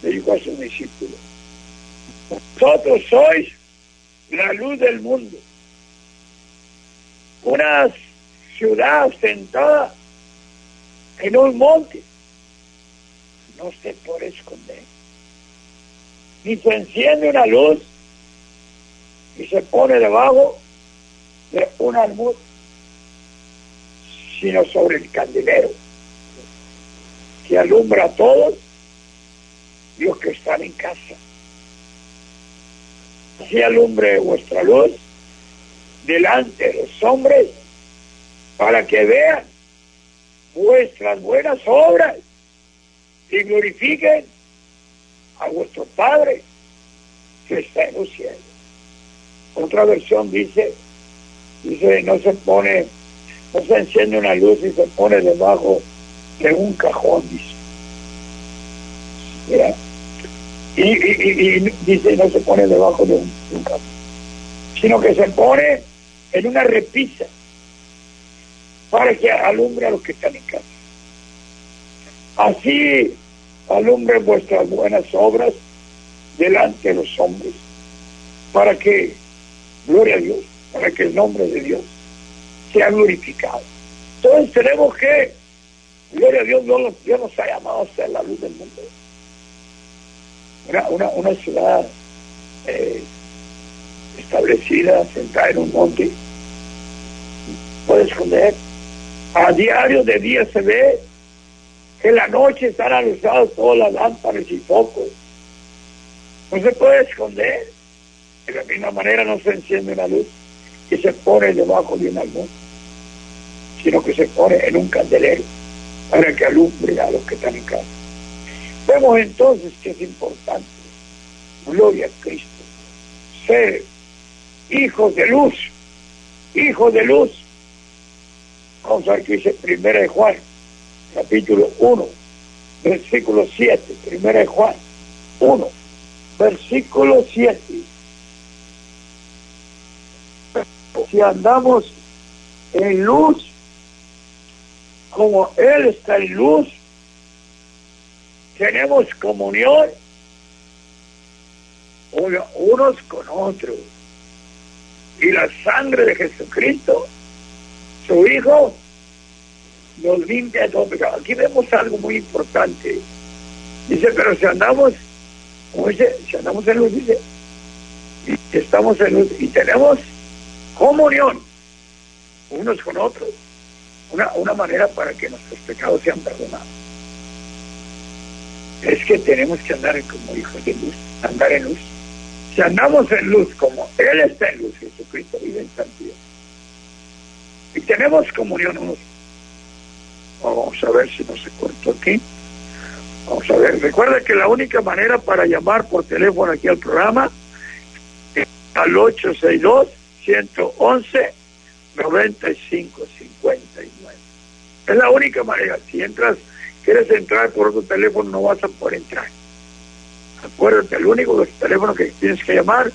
le dijo a sus discípulos: vosotros sois la luz del mundo. Una ciudad sentada en un monte no se puede esconder, ni se enciende una luz y se pone debajo de un almud, sino sobre el candelero, que alumbra a todos los que están en casa. Así alumbre vuestra luz delante de los hombres, para que vean vuestras buenas obras y glorifiquen a vuestro Padre que está en los cielos. Otra versión dice, no se enciende una luz y se pone debajo de un cajón, dice. ¿Mira? Y dice, no se pone debajo de un cajón, sino que se pone en una repisa para que alumbre a los que están en casa. Así alumbren vuestras buenas obras delante de los hombres, para que, gloria a Dios, para que el nombre de Dios sea glorificado. Entonces tenemos que, gloria a Dios, Dios nos ha llamado a ser la luz del mundo. Una ciudad establecida, sentada en un monte, puede esconder. A diario de día se ve que en la noche están alusadas todas las lámparas y focos. No se puede esconder. De la misma manera no se enciende una luz y se pone debajo de un almud, sino que se pone en un candelero para que alumbre a los que están en casa. Vemos entonces que es importante, gloria a Cristo, ser hijos de luz, hijos de luz. Vamos a ver qué dice 1 de Juan, capítulo 1, versículo 7, 1 de Juan 1, versículo 7. Si andamos en luz, como Él está en luz, tenemos comunión unos con otros. Y la sangre de Jesucristo, su Hijo, nos limpia de todo pecado. Aquí vemos algo muy importante. Dice, pero si andamos, como dice, si andamos en luz, dice, y estamos en luz y tenemos comunión unos con otros, una manera para que nuestros pecados sean perdonados es que tenemos que andar como hijos de luz, andar en luz. Si andamos en luz como Él está en luz, Jesucristo vive en santidad, y tenemos comunión unos. Vamos a ver si no se cortó aquí. Vamos a ver, recuerda que la única manera para llamar por teléfono aquí al programa es al 862-111-9559. Es la única manera. Si quieres entrar por otro teléfono, no vas a poder entrar. Acuérdate, el único teléfono que tienes que llamar,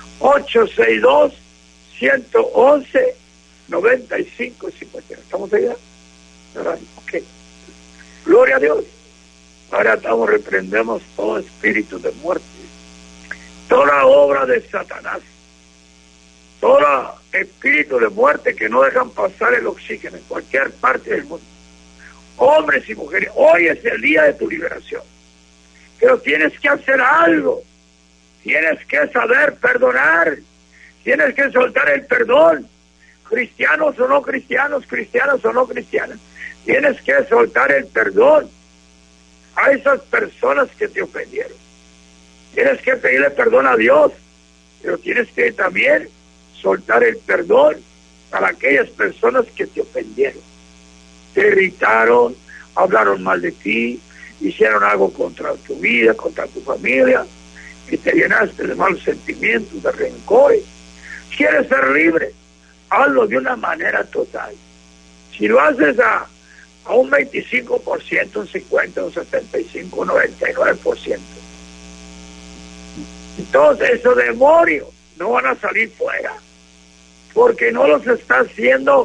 862-111-9559. ¿Estamos allá? Ok. Gloria a Dios. Ahora reprendemos todo espíritu de muerte, toda obra de Satanás, todo espíritu de muerte que no dejan pasar el oxígeno en cualquier parte del mundo. Hombres y mujeres, hoy es el día de tu liberación, pero tienes que hacer algo, tienes que saber perdonar, tienes que soltar el perdón, cristianos o no cristianos, cristianas o no cristianas, tienes que soltar el perdón a esas personas que te ofendieron. Tienes que pedirle perdón a Dios, pero tienes que también soltar el perdón para aquellas personas que te ofendieron, te irritaron, hablaron mal de ti, hicieron algo contra tu vida, contra tu familia, y te llenaste de malos sentimientos, de rencores. ¿Quieres ser libre? Hazlo de una manera total. Si lo haces a un 25%, un 50%, un 75%, un 99%, entonces esos demonios no van a salir fuera, porque no los está haciendo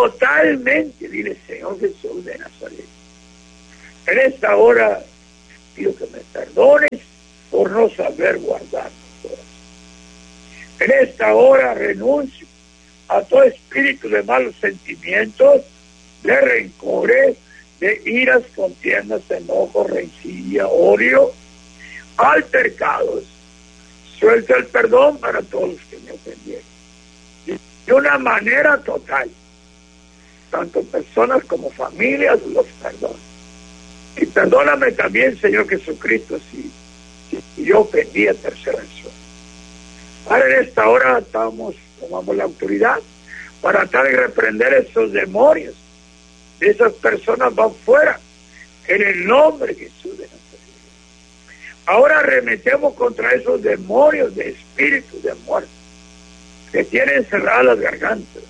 totalmente, dile Señor Jesús de Nazaret. En esta hora pido que me perdones por no saber guardar mi corazón. En esta hora renuncio a todo espíritu de malos sentimientos, de rencores, de iras, contiendas, enojos, rencilla, odio, altercados. Suelto el perdón para todos los que me ofendieron. De una manera total. Tanto personas como familias los perdono. Y perdóname también, Señor Jesucristo, si yo ofendí a terceras personas. Ahora en esta hora tomamos la autoridad para tratar de reprender esos demonios. Esas personas van fuera en el nombre de Jesús de Nazaret. Ahora arremetemos contra esos demonios de espíritus de muerte que tienen cerradas las gargantas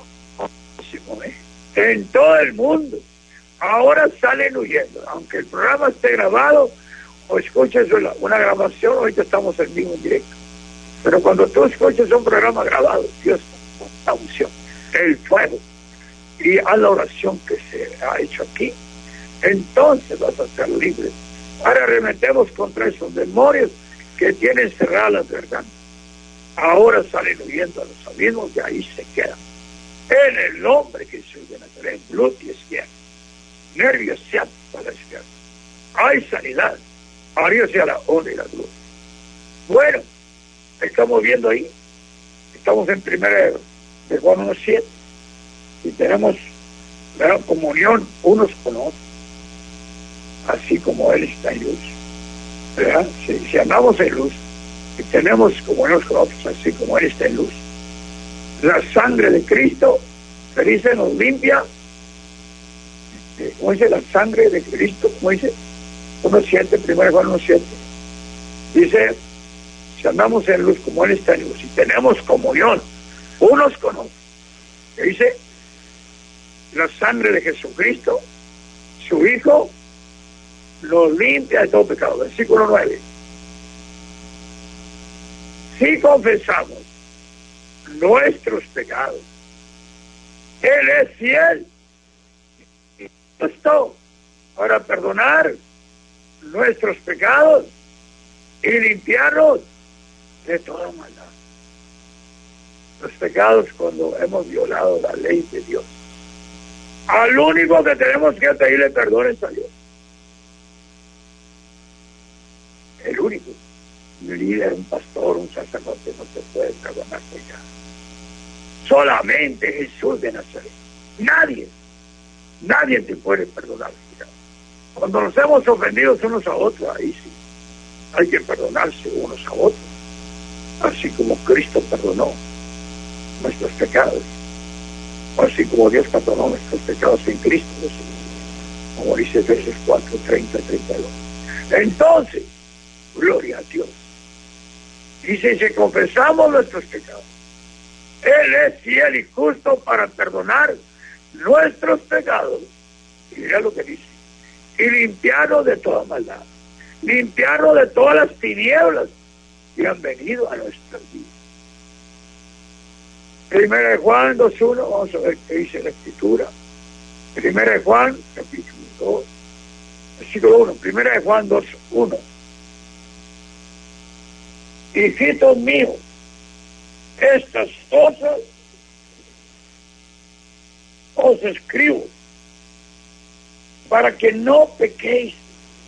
en todo el mundo. Ahora salen huyendo, aunque el programa esté grabado o escuches una grabación. Ahorita estamos en vivo en directo, pero cuando tú escuches un programa grabado, Dios, la unción, el fuego, y a la oración que se ha hecho aquí, entonces vas a ser libre. Ahora arremetemos contra esos demonios que tienen cerradas las gargantas. Ahora salen huyendo a los abismos y ahí se quedan. En el nombre de Jesús de Nazaret, glúteo izquierdo, nervios ciáticos a la izquierda. Hay sanidad. A Dios sea la honra y la gloria. Bueno, estamos viendo ahí, estamos en 1 de Juan 1:7, y tenemos la comunión unos con otros, así como Él está en luz, ¿verdad? Si andamos en luz y tenemos comunión con otros, así como Él está en luz, la sangre de Cristo, se dice, nos limpia. ¿Cómo dice? La sangre de Cristo, ¿cómo dice? 1:7, 1 Juan 1:7. Dice, si andamos en luz como Él está en luz y tenemos comunión unos con otros, que dice, la sangre de Jesucristo, su Hijo, nos limpia de todo pecado. Versículo 9. Si confesamos nuestros pecados, Él es fiel y justo para perdonar nuestros pecados y limpiarnos de toda maldad. Los pecados cuando hemos violado la ley de Dios. Al único que tenemos que pedirle perdón es a Dios. El único. Un líder, un pastor, un sacerdote no te puede perdonar pecados. Solamente Jesús de Nazaret. Nadie te puede perdonar pecados. Cuando nos hemos ofendido unos a otros, ahí sí hay que perdonarse unos a otros, así como Cristo perdonó nuestros pecados, así como Dios perdonó nuestros pecados en Cristo Jesús, como dice Efesios 4:30-32. Entonces, gloria a Dios. Dice, si confesamos nuestros pecados, Él es fiel y justo para perdonar nuestros pecados. Y mira lo que dice, y limpiarnos de toda maldad, limpiarnos de todas las tinieblas que han venido a nuestras vidas. 1 de Juan 2:1, vamos a ver qué dice la Escritura. 1 de Juan, capítulo 2, versículo 1, 1 de Juan 2:1. Hijitos míos, estas cosas os escribo para que no pequéis.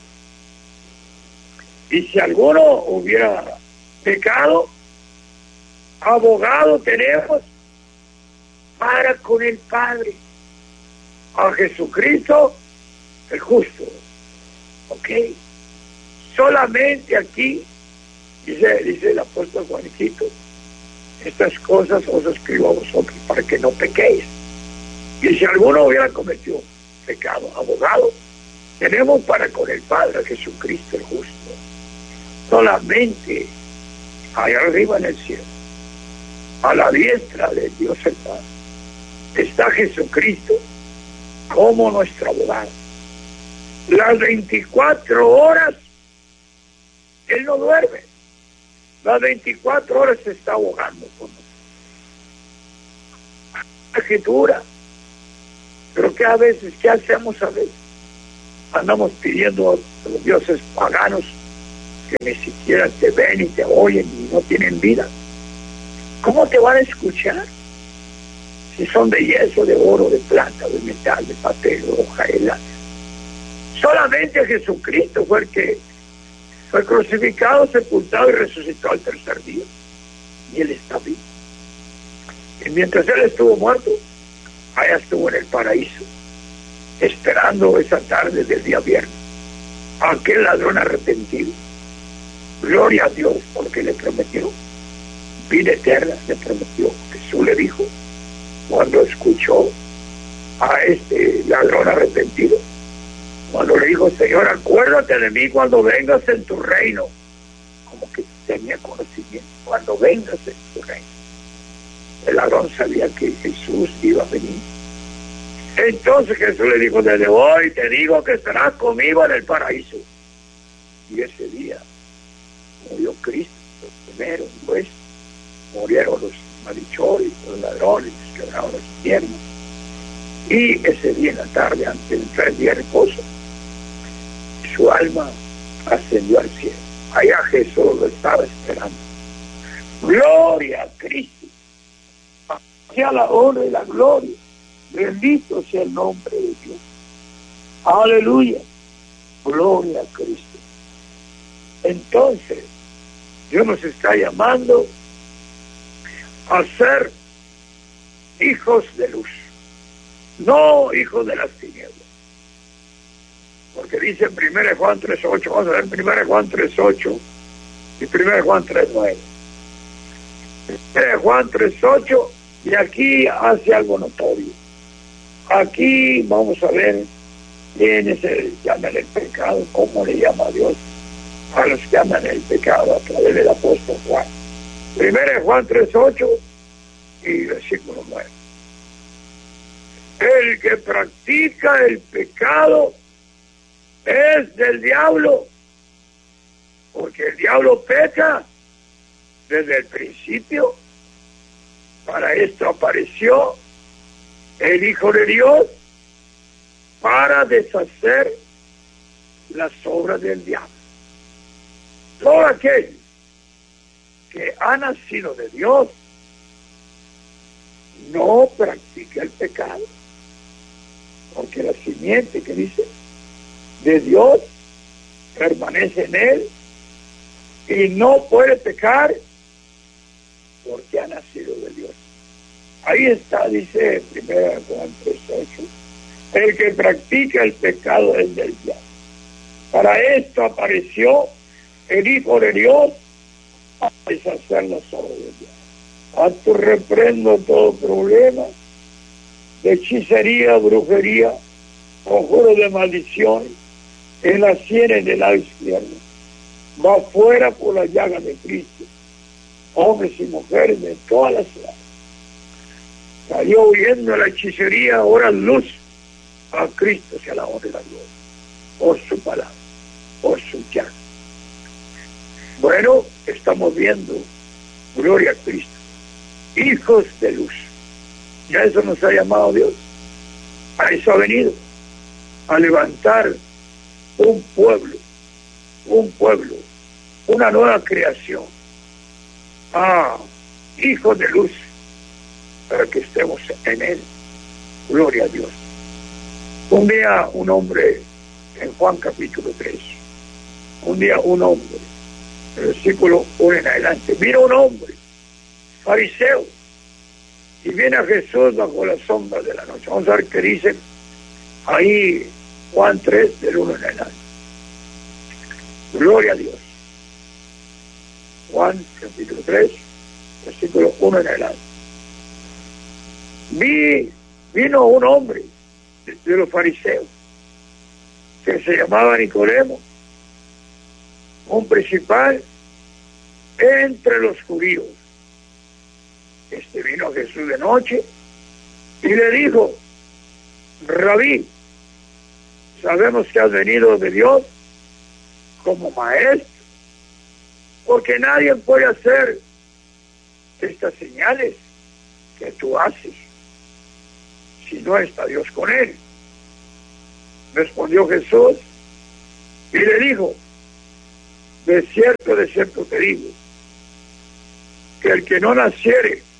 Y si alguno hubiera pecado, abogado tenemos para con el Padre, a Jesucristo el justo. ¿Ok? Solamente aquí dice el apóstol Juancito, estas cosas os escribo a vosotros para que no pequéis. Y si alguno hubiera cometido pecado, abogado tenemos para con el Padre, a Jesucristo el justo. Solamente allá arriba en el cielo, a la diestra de Dios el Padre, está Jesucristo como nuestro abogado. Las 24 horas Él no duerme. Las 24 horas se está abogando con nosotros. La Escritura. Pero que a veces, ¿qué hacemos a veces? Andamos pidiendo a los dioses paganos que ni siquiera te ven y te oyen y no tienen vida. ¿Cómo te van a escuchar? Si son de yeso, de oro, de plata, de metal, de papel, de hoja, de lana. Solamente Jesucristo fue el que fue crucificado, sepultado y resucitó al tercer día. Y Él está vivo. Y mientras Él estuvo muerto, allá estuvo en el paraíso, esperando esa tarde del día viernes a aquel ladrón arrepentido. Gloria a Dios, porque le prometió vida eterna, le prometió. Jesús le dijo, cuando escuchó a este ladrón arrepentido, cuando le dijo, Señor, acuérdate de mí cuando vengas en tu reino, como que tenía conocimiento, cuando vengas en tu reino. El ladrón sabía que Jesús iba a venir. Entonces Jesús le dijo, desde hoy te digo que estarás conmigo en el paraíso. Y ese día murió Cristo, los primeros, pues murieron los malhechores, los ladrones, los quebraron las piernas. Y ese día en la tarde, antes de entrar el día de reposo, su alma ascendió al cielo. Allá Jesús lo estaba esperando. Gloria a Cristo. Sea la honra y la gloria. Bendito sea el nombre de Dios. Aleluya. Gloria a Cristo. Entonces, Dios nos está llamando a ser hijos de luz, no hijos de las tinieblas. Porque dice en 1 Juan 3:8, vamos a ver 1 Juan 3:8 y 1 Juan 3:9. 1 Juan 3:8, y aquí hace algo notorio. Aquí vamos a ver quiénes se andan el pecado, cómo le llama a Dios a los que andan en el pecado a través del apóstol Juan. 1 Juan 3:8 y versículo 9. El que practica el pecado es del diablo, porque el diablo peca desde el principio. Para esto apareció el Hijo de Dios, para deshacer las obras del diablo. Todo aquel que ha nacido de Dios no practica el pecado, porque la simiente que dice de Dios permanece en él y no puede pecar porque ha nacido de Dios. Ahí está, dice 1 Juan 3:8, el que practica el pecado es del diablo. Para esto apareció el Hijo de Dios a deshacer las obras del diablo. A tu reprendo todo problema de hechicería, brujería, conjuro de maldición en las sienes del lado izquierdo. Va fuera por las llagas de Cristo. Hombres y mujeres de todas las edades. Salió huyendo la hechicería, ahora luz. A Cristo sea la honra y la gloria. Por su palabra, por su llaga. Bueno, estamos viendo, gloria a Cristo, hijos de luz. Ya eso nos ha llamado Dios. A eso ha venido, a levantar un pueblo, una nueva creación. Hijos de luz, para que estemos en Él. Gloria a Dios. Un día un hombre, en Juan capítulo 3, un día un hombre, versículo 1 en adelante, mira un hombre, fariseo, y viene a Jesús bajo la sombra de la noche. Vamos a ver qué dice ahí Juan 3, del 1 en adelante. Gloria a Dios. Juan capítulo 3, versículo 1 en adelante. Vino un hombre de los fariseos que se llamaba Nicodemo, un principal entre los judíos. Vino a Jesús de noche y le dijo: Rabí, sabemos que has venido de Dios como maestro, porque nadie puede hacer estas señales que tú haces si no está Dios con él. Respondió Jesús Y le dijo, de cierto te digo, que el que no naciere